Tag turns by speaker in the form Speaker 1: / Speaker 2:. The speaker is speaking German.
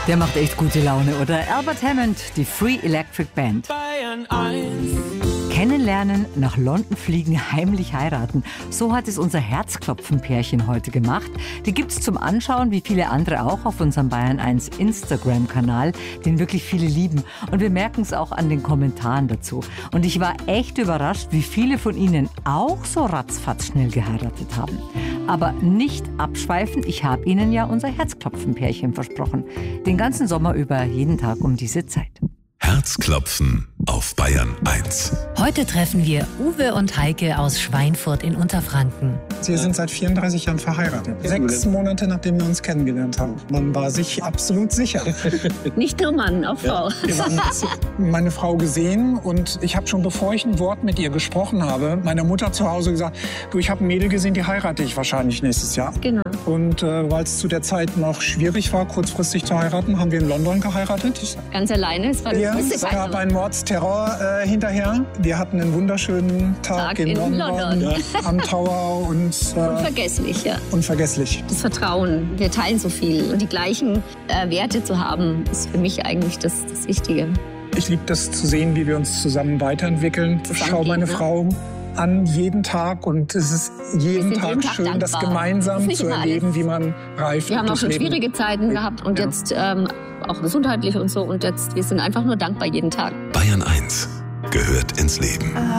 Speaker 1: Der macht echt gute Laune, oder? Albert Hammond, die Free Electric Band.
Speaker 2: Bayern 1.
Speaker 1: Kennenlernen, nach London fliegen, heimlich heiraten. So hat es unser Herzklopfen-Pärchen heute gemacht. Die gibt's zum Anschauen, wie viele andere auch, auf unserem Bayern 1 Instagram-Kanal, den wirklich viele lieben. Und wir merken es auch an den Kommentaren dazu. Und ich war echt überrascht, wie viele von Ihnen auch so ratzfatz schnell geheiratet haben. Aber nicht abschweifen, ich habe Ihnen ja unser Herzklopfen-Pärchen versprochen. Den ganzen Sommer über, jeden Tag um diese Zeit.
Speaker 3: Herzklopfen auf Bayern 1.
Speaker 4: Heute treffen wir Uwe und Heike aus Schweinfurt in Unterfranken.
Speaker 5: Wir sind seit 34 Jahren verheiratet. 6 Monate, nachdem wir uns kennengelernt haben. Man war sich absolut sicher.
Speaker 6: Nicht nur Mann, auch Frau.
Speaker 5: Wir haben meine Frau gesehen und ich habe schon, bevor ich ein Wort mit ihr gesprochen habe, meiner Mutter zu Hause gesagt, du, ich habe ein Mädel gesehen, die heirate ich wahrscheinlich nächstes Jahr.
Speaker 6: Genau.
Speaker 5: Und weil es zu der Zeit noch schwierig war, kurzfristig zu heiraten, haben wir in London geheiratet.
Speaker 6: Ganz alleine. Es war
Speaker 5: Es gab einen Mordsterror hinterher. Wir hatten einen wunderschönen Tag in London. Am Tower und
Speaker 6: unvergesslich, ja.
Speaker 5: Unvergesslich.
Speaker 6: Das Vertrauen, wir teilen so viel. Und die gleichen Werte zu haben, ist für mich eigentlich das Wichtige.
Speaker 5: Ich liebe das zu sehen, wie wir uns zusammen weiterentwickeln. Ich schaue meine Frau an jeden Tag und es ist jeden Tag schön,
Speaker 6: dankbar,
Speaker 5: das gemeinsam zu erleben, wie man reift.
Speaker 6: Wir haben auch schon schwierige Zeiten gehabt und jetzt auch gesundheitlich und so. Und jetzt, wir sind einfach nur dankbar jeden Tag.
Speaker 3: Bayern 1 gehört ins Leben.